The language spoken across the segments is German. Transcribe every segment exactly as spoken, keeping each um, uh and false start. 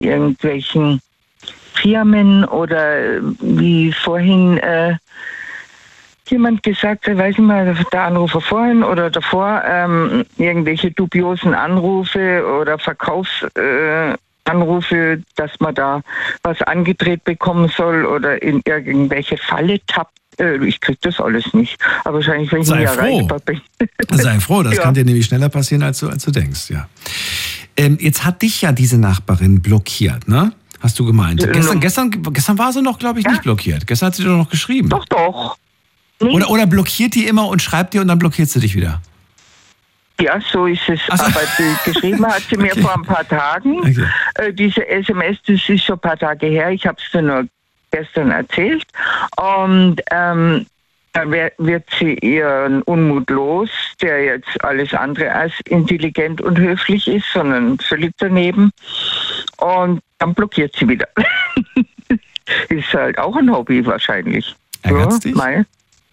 irgendwelchen Firmen oder wie vorhin äh, jemand gesagt hat, weiß ich mal, der Anrufer vorhin oder davor, ähm, irgendwelche dubiosen Anrufe oder Verkaufsanrufe, äh, dass man da was angedreht bekommen soll oder in irgendwelche Falle tappt. Äh, ich kriege das alles nicht. Aber wahrscheinlich, wenn ich Sei nicht froh. erreichbar bin. Sei froh, das ja. kann dir nämlich schneller passieren, als du, als du denkst, ja. Ähm, jetzt hat dich ja diese Nachbarin blockiert, ne? Hast du gemeint. Äh, gestern, gestern, gestern war sie noch, glaube ich, ja. nicht blockiert. Gestern hat sie dir doch noch geschrieben. Doch, doch. Nee. Oder, oder blockiert die immer und schreibt dir und dann blockiert sie dich wieder? Ja, so ist es. So. Aber die, geschrieben hat sie mir Okay. vor ein paar Tagen. Okay. Äh, diese S M S, das ist schon ein paar Tage her. Ich habe es dir nur gestern erzählt. Und ähm, dann wird sie ihren Unmut los, der jetzt alles andere als intelligent und höflich ist, sondern völlig daneben. Und dann blockiert sie wieder. Ist halt auch ein Hobby wahrscheinlich. Ärgert's ja, dich? Mal.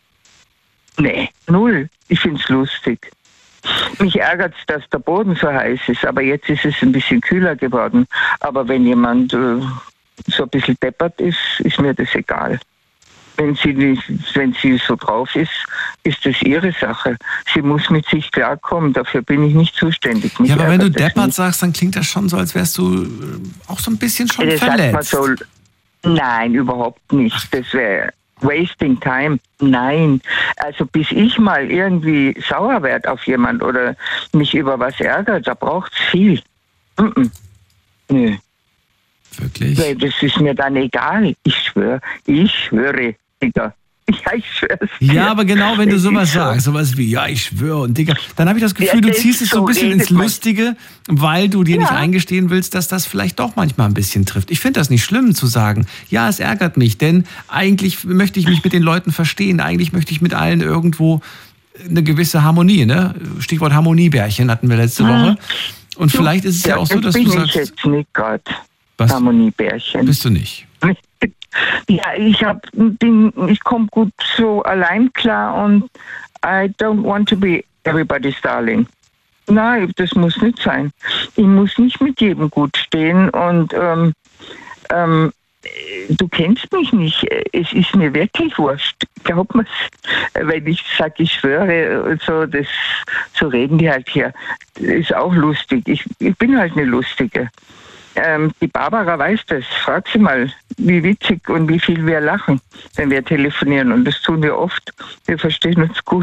Nee, null. Ich find's lustig. Mich ärgert's, dass der Boden so heiß ist, aber jetzt ist es ein bisschen kühler geworden. Aber wenn jemand äh, so ein bisschen deppert ist, ist mir das egal. Wenn sie nicht, wenn sie so drauf ist, ist das ihre Sache. Sie muss mit sich klarkommen, dafür bin ich nicht zuständig. Mich ja, aber wenn du ärgert das deppert nicht. sagst, dann klingt das schon so, als wärst du äh, auch so ein bisschen schon Das sagt man verletzt. so, nein, überhaupt nicht. Das wäre wasting time. Nein. Also bis ich mal irgendwie sauer werde auf jemand oder mich über was ärgert, da braucht's viel. Mm-mm. Nö. Wirklich? Weil das ist mir dann egal. Ich schwöre, ich schwöre, Digga. Ja, ich schwör's dir. Ja, aber genau, wenn du Das sowas ist so. sagst, sowas wie, ja, ich schwöre und Digga, dann habe ich das Gefühl, Ja, du das ziehst es so ein so bisschen redet ins man. Lustige, weil du dir Ja. nicht eingestehen willst, dass das vielleicht doch manchmal ein bisschen trifft. Ich finde das nicht schlimm zu sagen, ja, es ärgert mich, denn eigentlich möchte ich mich mit den Leuten verstehen, eigentlich möchte ich mit allen irgendwo eine gewisse Harmonie, ne? Stichwort Harmoniebärchen hatten wir letzte Woche. Und vielleicht ist es ja, Ja, auch so, dass bin du ich sagst, jetzt nicht gerade was Harmoniebärchen. bist du nicht? Ja, ich hab, bin, ich komme gut so allein klar und I don't want to be everybody's darling. Nein, das muss nicht sein. Ich muss nicht mit jedem gut stehen und ähm, ähm, du kennst mich nicht. Es ist mir wirklich wurscht. Glaub mir's, wenn ich sage, ich schwöre, so, das, so reden die halt hier. Das ist auch lustig. Ich, ich bin halt eine Lustige. Ähm, die Barbara weiß das. Frag sie mal, wie witzig und wie viel wir lachen, wenn wir telefonieren. Und das tun wir oft. Wir verstehen uns gut.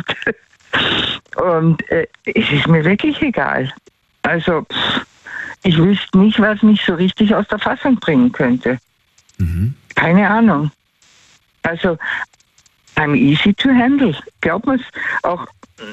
Und äh, es ist mir wirklich egal. Also, pff, ich wüsste nicht, was mich so richtig aus der Fassung bringen könnte. Mhm. Keine Ahnung. Also, I'm easy to handle. Glaub mir's. Auch,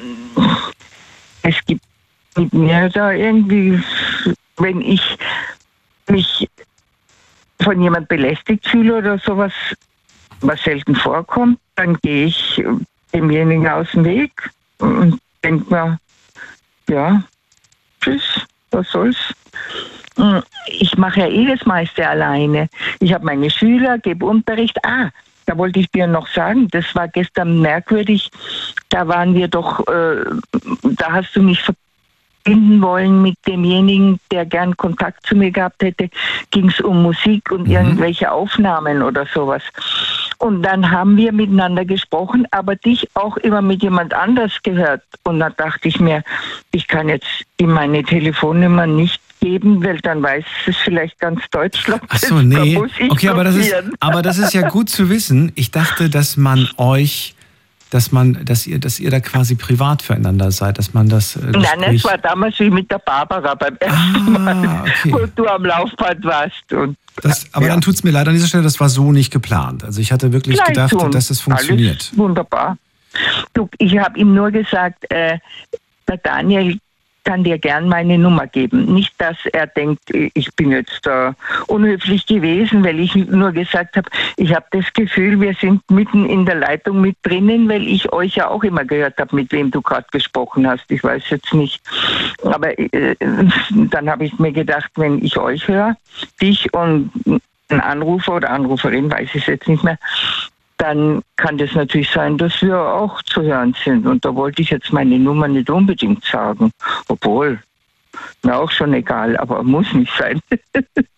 es gibt mit mir da irgendwie, wenn ich mich von jemand belästigt fühle oder sowas, was selten vorkommt, dann gehe ich demjenigen aus dem Weg und denke mir, ja, tschüss, was soll's. Ich mache ja eh das meiste alleine. Ich habe meine Schüler, gebe Unterricht. Ah, da wollte ich dir noch sagen, das war gestern merkwürdig. Da waren wir doch, äh, da hast du mich verbinden wollen mit demjenigen, der gern Kontakt zu mir gehabt hätte. Ging es um Musik und Mhm. irgendwelche Aufnahmen oder sowas. Und dann haben wir miteinander gesprochen, aber dich auch immer mit jemand anders gehört. Und da dachte ich mir, ich kann jetzt ihm meine Telefonnummer nicht geben, weil dann weiß es vielleicht ganz Deutschland. Ach so, Da nee. muss ich Okay, aber das ist, blockieren. aber das ist ja gut zu wissen. Ich dachte, dass man euch, dass man, dass ihr, dass ihr da quasi privat füreinander seid, dass man das. Äh, Nein, es war damals wie mit der Barbara beim ersten Ah, Mal, okay. wo du am Laufband warst. Und Das, aber ja. dann tut's mir leid an dieser Stelle, das war so nicht geplant. Also ich hatte wirklich Gleich gedacht, tun. dass das funktioniert. Alles wunderbar. Du, ich habe ihm nur gesagt, äh, der Daniel kann dir gern meine Nummer geben. Nicht, dass er denkt, ich bin jetzt da unhöflich gewesen, weil ich nur gesagt habe, ich habe das Gefühl, wir sind mitten in der Leitung mit drinnen, weil ich euch ja auch immer gehört habe, mit wem du gerade gesprochen hast. Ich weiß jetzt nicht. Aber äh, dann habe ich mir gedacht, wenn ich euch höre, dich und ein Anrufer oder Anruferin, weiß ich es jetzt nicht mehr, dann kann das natürlich sein, dass wir auch zu hören sind. Und da wollte ich jetzt meine Nummer nicht unbedingt sagen. Obwohl, mir auch schon egal, aber muss nicht sein.